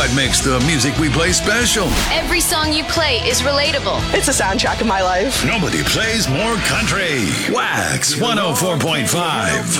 what makes the music we play special. Every song you play is relatable. It's a soundtrack of my life. Nobody plays more country. Wax 104.5.